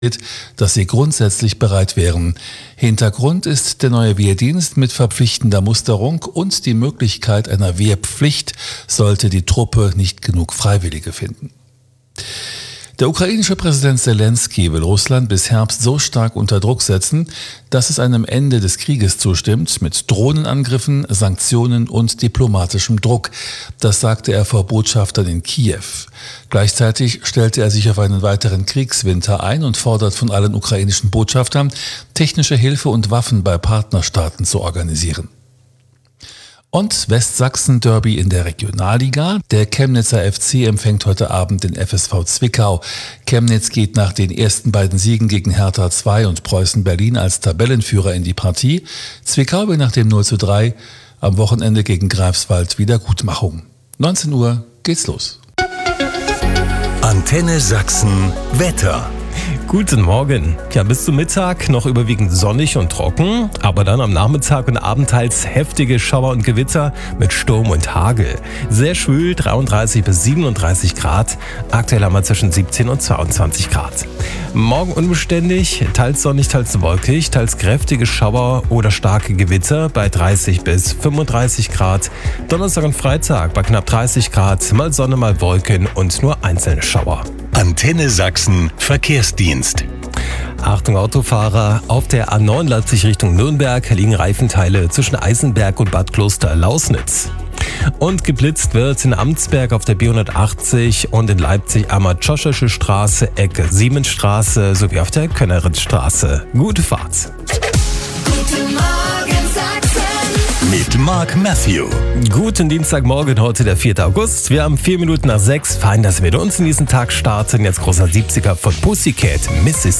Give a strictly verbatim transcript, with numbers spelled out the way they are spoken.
dass sie grundsätzlich bereit wären. Hintergrund ist der neue Wehrdienst mit verpflichtender Musterung und die Möglichkeit einer Wehrpflicht, sollte die Truppe nicht genug Freiwillige finden. Der ukrainische Präsident Selenskyj will Russland bis Herbst so stark unter Druck setzen, dass es einem Ende des Krieges zustimmt, mit Drohnenangriffen, Sanktionen und diplomatischem Druck. Das sagte er vor Botschaftern in Kiew. Gleichzeitig stellte er sich auf einen weiteren Kriegswinter ein und fordert von allen ukrainischen Botschaftern, technische Hilfe und Waffen bei Partnerstaaten zu organisieren. Und Westsachsen-Derby in der Regionalliga. Der Chemnitzer F C empfängt heute Abend den F S V Zwickau. Chemnitz geht nach den ersten beiden Siegen gegen Hertha zwei und Preußen Berlin als Tabellenführer in die Partie. Zwickau will nach dem null zu drei am Wochenende gegen Greifswald Wiedergutmachung. neunzehn Uhr geht's los. Antenne Sachsen Wetter. Guten Morgen. Ja, bis zum Mittag noch überwiegend sonnig und trocken, aber dann am Nachmittag und Abend teils heftige Schauer und Gewitter mit Sturm und Hagel. Sehr schwül, dreiunddreißig bis siebenunddreißig Grad, aktuell haben wir zwischen siebzehn und zweiundzwanzig Grad. Morgen unbeständig, teils sonnig, teils wolkig, teils kräftige Schauer oder starke Gewitter bei dreißig bis fünfunddreißig Grad. Donnerstag und Freitag bei knapp dreißig Grad, mal Sonne, mal Wolken und nur einzelne Schauer. Antenne Sachsen Verkehrsdienst. Achtung Autofahrer, auf der A neun Leipzig Richtung Nürnberg liegen Reifenteile zwischen Eisenberg und Bad Kloster-Lausnitz. Und geblitzt wird in Amtsberg auf der B hundertachtzig und in Leipzig am Tschoschersche Straße, Ecke Siemensstraße sowie auf der Könneritzstraße. Gute Fahrt. Guten Morgen Sachsen. Mit Mark Matthew. Guten Dienstagmorgen, heute der vierte August. Wir haben vier Minuten nach sechs. Fein, dass wir uns in diesen Tag starten. Jetzt großer siebziger von Pussycat, Mississippi.